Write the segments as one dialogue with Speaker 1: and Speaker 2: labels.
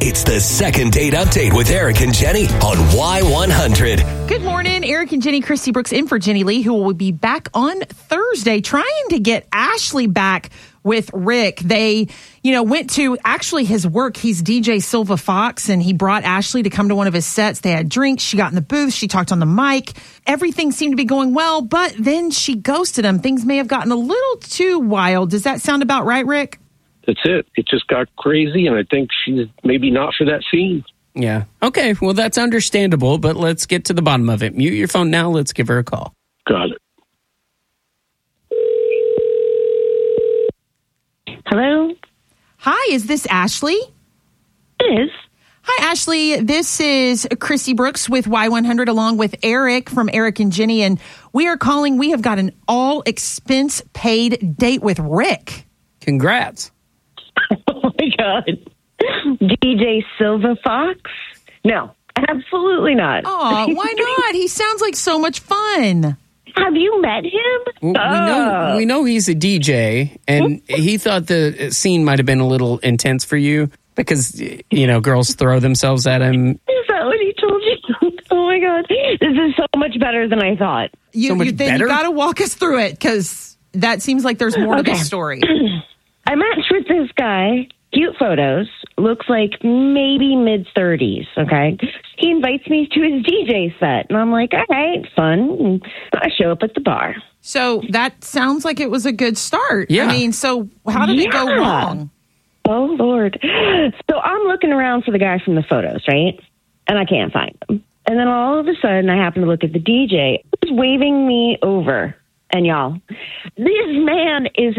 Speaker 1: It's the second date update with Eric and Jenny on Y100.
Speaker 2: Good morning, Eric and Jenny. Christy Brooks in for Jenny Lee, who will be back on Thursday, trying to get Ashley back with Rick. They, went to actually his work. He's DJ Silva Fox, and he brought Ashley to come to one of his sets. They had drinks. She got in the booth. She talked on the mic. Everything seemed to be going well, but then she ghosted him. Things may have gotten a little too wild. Does that sound about right, Rick?
Speaker 3: That's it. It just got crazy, and I think she's maybe not for that scene.
Speaker 4: Yeah. Okay, well, that's understandable, but let's get to the bottom of it. Mute your phone now. Let's give her a call.
Speaker 3: Got it.
Speaker 5: Hello?
Speaker 2: Hi, is this Ashley?
Speaker 5: It is.
Speaker 2: Hi, Ashley. This is Christy Brooks with Y100 along with Eric from Eric and Jenny, and we are calling. We have got an all-expense-paid date with Rick.
Speaker 4: Congrats.
Speaker 5: Oh, my God. DJ Silva Fox? No, absolutely not.
Speaker 2: Oh, why not? He sounds like so much fun.
Speaker 5: Have you met him?
Speaker 4: We know he's a DJ, and he thought the scene might have been a little intense for you because, girls throw themselves at him.
Speaker 5: Is that what he told you? Oh, my God. This is so much better than I thought.
Speaker 2: You got to walk us through it because that seems like there's more to the story.
Speaker 5: I matched with this guy. Cute photos. Looks like maybe mid-30s, okay? He invites me to his DJ set, and I'm like, all right, fun. And I show up at the bar.
Speaker 2: So that sounds like it was a good start.
Speaker 4: Yeah.
Speaker 2: I mean, so how did it go wrong?
Speaker 5: Oh, Lord. So I'm looking around for the guy from the photos, right? And I can't find him. And then all of a sudden, I happen to look at the DJ. He's waving me over. And y'all, this man is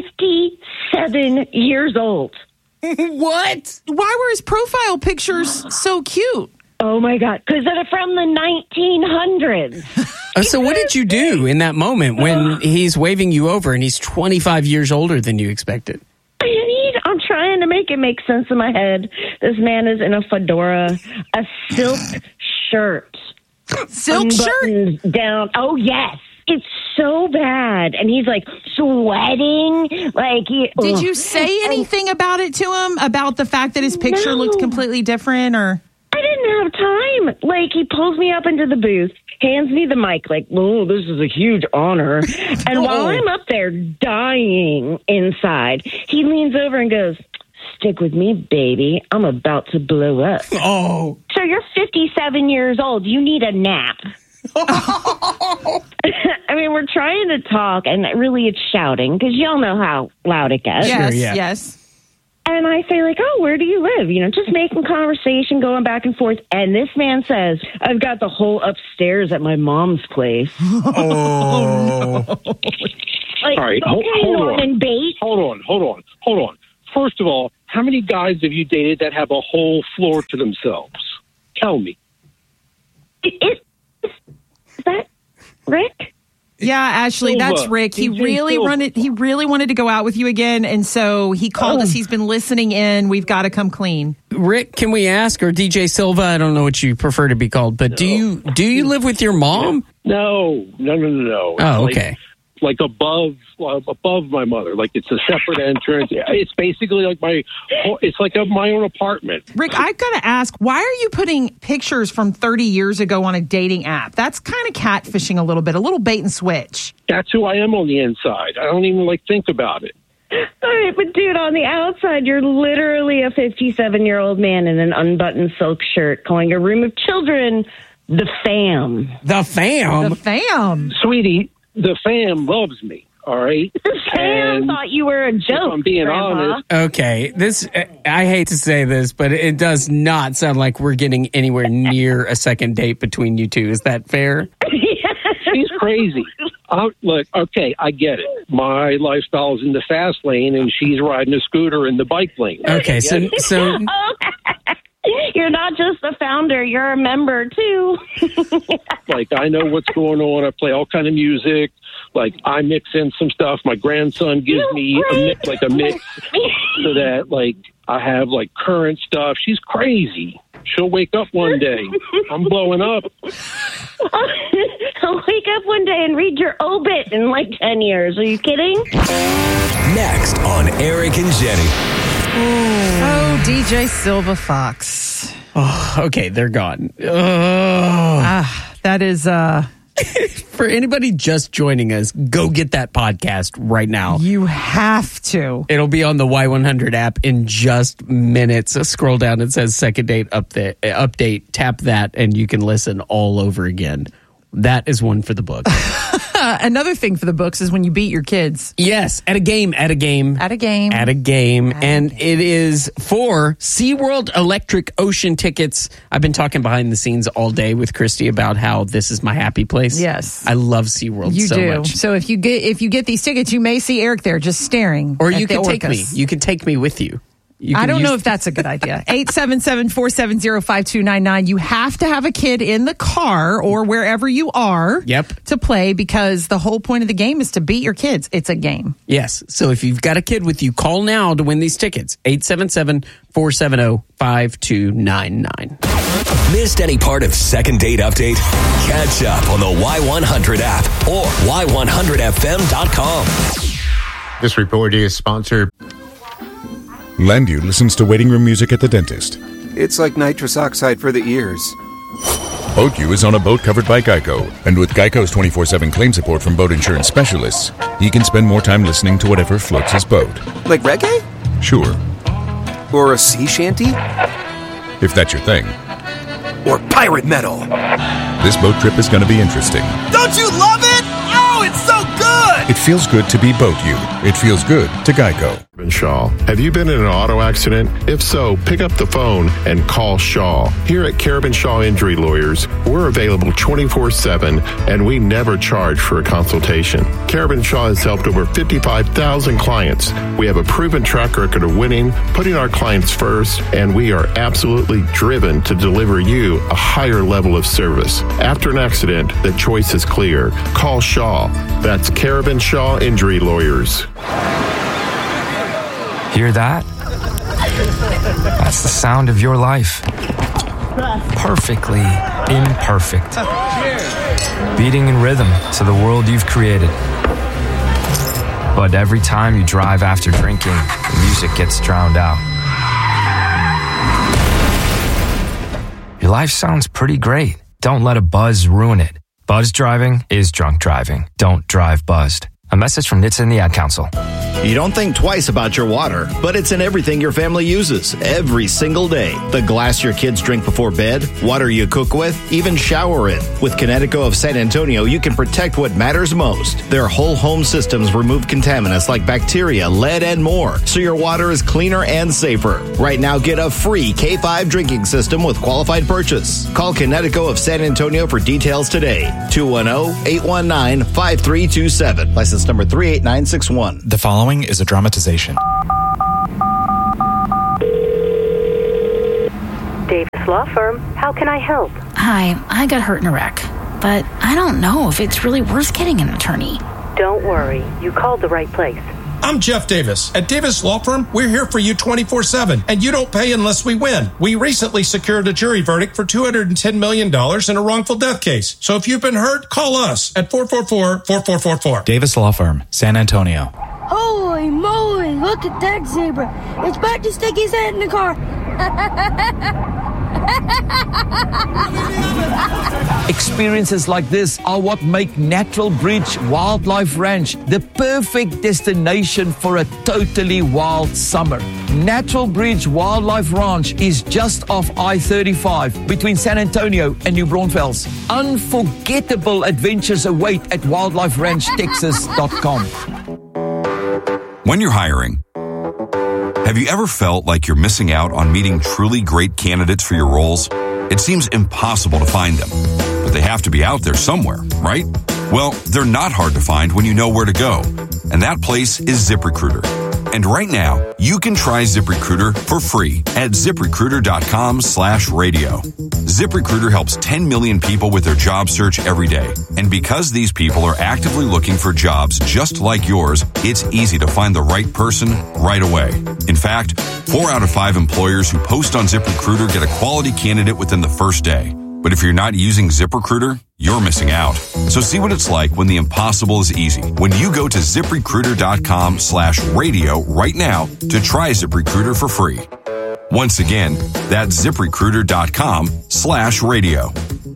Speaker 5: 57 years old.
Speaker 4: What?
Speaker 2: Why were his profile pictures so cute?
Speaker 5: Oh, my God. Because they're from the 1900s.
Speaker 4: So what did you do in that moment when he's waving you over and he's 25 years older than you expected?
Speaker 5: I'm trying to make it make sense in my head. This man is in a fedora, a silk shirt.
Speaker 2: Silk shirt?
Speaker 5: Down. Oh, yes. It's so bad. And he's like sweating.
Speaker 2: Did you say anything about it to him? About the fact that his picture looked completely different? Or
Speaker 5: I didn't have time. He pulls me up into the booth, hands me the mic, oh, this is a huge honor. And while I'm up there dying inside, he leans over and goes, stick with me, baby. I'm about to blow up.
Speaker 4: Oh.
Speaker 5: So you're 57 years old. You need a nap. I mean, we're trying to talk, and really it's shouting, because y'all know how loud it gets.
Speaker 2: yes,
Speaker 4: Sure, yeah.
Speaker 2: yes.
Speaker 5: And I say, where do you live? Just making conversation, going back and forth. And this man says, I've got the whole upstairs at my mom's place.
Speaker 4: Oh.
Speaker 3: All right, hold on. Hold on. First of all, how many guys have you dated that have a whole floor to themselves? Tell me.
Speaker 5: Is that Rick?
Speaker 2: Yeah, Ashley,
Speaker 3: Silva.
Speaker 2: that's Rick. He
Speaker 3: DJ
Speaker 2: really wanted to go out with you again, and so he called us. He's been listening in. We've got to come clean.
Speaker 4: Rick, can we ask, or DJ Silva, I don't know what you prefer to be called, but do you live with your mom?
Speaker 3: No.
Speaker 4: Oh, okay.
Speaker 3: Like above my mother. It's a separate entrance. It's basically my own apartment.
Speaker 2: Rick, I've got to ask, why are you putting pictures from 30 years ago on a dating app? That's kind of catfishing a little bait and switch.
Speaker 3: That's who I am on the inside. I don't even think about it.
Speaker 5: All right, but dude, on the outside, you're literally a 57-year-old man in an unbuttoned silk shirt calling a room of children the fam.
Speaker 4: The fam?
Speaker 2: The fam.
Speaker 3: Sweetie, the fam loves me, all right?
Speaker 5: The fam thought you were a joke,
Speaker 3: if I'm being
Speaker 5: Grandma.
Speaker 3: honest.
Speaker 4: Okay, I hate to say this, but it does not sound like we're getting anywhere near a second date between you two. Is that fair?
Speaker 3: She's crazy. Look, okay, I get it. My lifestyle's in the fast lane, and she's riding a scooter in the bike lane.
Speaker 4: Okay, so
Speaker 5: you're not just a founder, you're a member, too.
Speaker 3: I know what's going on. I play all kind of music. I mix in some stuff. My grandson gives me a mix so that, I have, current stuff. She's crazy. She'll wake up one day. I'm blowing up.
Speaker 5: I'll wake up one day and read your obit in 10 years. Are you kidding?
Speaker 1: Next on Eric and Jenny.
Speaker 2: Oh, DJ Silva Fox.
Speaker 4: Oh, okay, they're gone.
Speaker 2: That is...
Speaker 4: For anybody just joining us, go get that podcast right now.
Speaker 2: You have to.
Speaker 4: It'll be on the Y100 app in just minutes. Scroll down, it says second date update. Tap that, and you can listen all over again. That is one for the book.
Speaker 2: Another thing for the books is when you beat your kids.
Speaker 4: Yes, at a game. And it is for SeaWorld Electric Ocean tickets. I've been talking behind the scenes all day with Christy about how this is my happy place.
Speaker 2: Yes.
Speaker 4: I love SeaWorld
Speaker 2: you
Speaker 4: so
Speaker 2: do.
Speaker 4: much.
Speaker 2: So if you get these tickets, you may see Eric there just staring.
Speaker 4: Or
Speaker 2: at
Speaker 4: you
Speaker 2: the
Speaker 4: can take me.
Speaker 2: orcas.
Speaker 4: You can take me with you.
Speaker 2: I don't know if that's a good idea. 877-470-5299. You have to have a kid in the car or wherever you are to play, because the whole point of the game is to beat your kids. It's a game.
Speaker 4: Yes. So if you've got a kid with you, call now to win these tickets. 877-470-5299.
Speaker 1: Missed any part of Second Date Update? Catch up on the Y100 app or y100fm.com.
Speaker 6: This report is sponsored.
Speaker 7: Landu listens to waiting room music at the dentist.
Speaker 8: It's like nitrous oxide for the ears.
Speaker 7: BoatU is on a boat covered by Geico. And with Geico's 24/7 claim support from boat insurance specialists, he can spend more time listening to whatever floats his boat.
Speaker 8: Like reggae?
Speaker 7: Sure.
Speaker 8: Or a sea shanty?
Speaker 7: If that's your thing.
Speaker 8: Or pirate metal?
Speaker 7: This boat trip is going to be interesting.
Speaker 9: Don't you love it? Oh, it's so good!
Speaker 7: It feels good to be BoatU. It feels good to Geico.
Speaker 10: Shaw. Have you been in an auto accident? If so, pick up the phone and call Shaw. Here at Carabin Shaw Injury Lawyers, we're available 24/7 and we never charge for a consultation. Carabin Shaw has helped over 55,000 clients. We have a proven track record of winning, putting our clients first, and we are absolutely driven to deliver you a higher level of service. After an accident, the choice is clear. Call Shaw. That's Carabin Shaw Injury Lawyers.
Speaker 11: Hear that? That's the sound of your life. Perfectly imperfect. Beating in rhythm to the world you've created. But every time you drive after drinking, the music gets drowned out. Your life sounds pretty great. Don't let a buzz ruin it. Buzz driving is drunk driving. Don't drive buzzed. A message from NHTSA and the Ad Council.
Speaker 12: You don't think twice about your water, but it's in everything your family uses every single day. The glass your kids drink before bed, water you cook with, even shower in. With Connecticut of San Antonio, you can protect what matters most. Their whole home systems remove contaminants like bacteria, lead, and more, so your water is cleaner and safer. Right now, get a free K5 drinking system with qualified purchase. Call Connecticut of San Antonio for details today. 210-819-5327. License number 38961.
Speaker 13: The following is a dramatization.
Speaker 14: Davis Law Firm, how can I help?
Speaker 15: Hi, I got hurt in a wreck, but I don't know if it's really worth getting an attorney.
Speaker 14: Don't worry, you called the right place.
Speaker 16: I'm Jeff Davis. At Davis Law Firm, we're here for you 24/7, and you don't pay unless we win. We recently secured a jury verdict for $210 million in a wrongful death case. So if you've been hurt, call us at 444-4444.
Speaker 13: Davis Law Firm, San Antonio.
Speaker 17: Holy moly, look at that zebra. It's about to stick his head in the car.
Speaker 18: Experiences like this are what make Natural Bridge Wildlife Ranch the perfect destination for a totally wild summer. Natural Bridge Wildlife Ranch is just off I-35 between San Antonio and New Braunfels. Unforgettable adventures await at wildliferanchtexas.com.
Speaker 19: When you're hiring, have you ever felt like you're missing out on meeting truly great candidates for your roles? It seems impossible to find them, but they have to be out there somewhere, right? Well, they're not hard to find when you know where to go, and that place is ZipRecruiter. And right now, you can try ZipRecruiter for free at ZipRecruiter.com/radio. ZipRecruiter helps 10 million people with their job search every day. And because these people are actively looking for jobs just like yours, it's easy to find the right person right away. In fact, 4 out of 5 employers who post on ZipRecruiter get a quality candidate within the first day. But if you're not using ZipRecruiter, you're missing out. So see what it's like when the impossible is easy. When you go to ZipRecruiter.com/radio right now to try ZipRecruiter for free. Once again, that's ZipRecruiter.com/radio.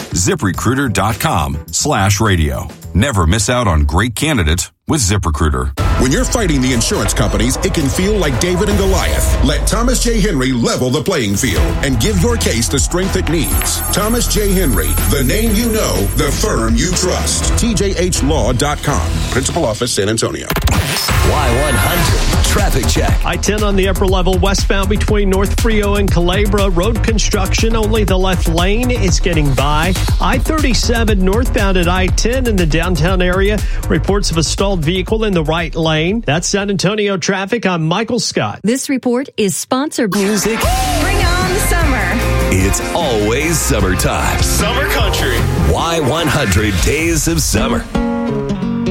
Speaker 19: ZipRecruiter.com/radio. Never miss out on great candidates with ZipRecruiter.
Speaker 20: When you're fighting the insurance companies, it can feel like David and Goliath. Let Thomas J. Henry level the playing field and give your case the strength it needs. Thomas J. Henry, the name you know, the firm you trust. TJHLaw.com. Principal Office, San Antonio.
Speaker 1: Y100 Traffic Check.
Speaker 21: I-10 on the upper level westbound between North Frio and Culebra. Road construction, only the left lane is getting by. I-37 northbound at I-10 in the downtown area. Reports of a stalled vehicle in the right lane. That's San Antonio traffic. I'm Michael Scott.
Speaker 22: This report is sponsored by
Speaker 1: Music.
Speaker 22: Bring on the summer.
Speaker 1: It's always summertime.
Speaker 9: Summer country.
Speaker 1: Y100 Days of Summer.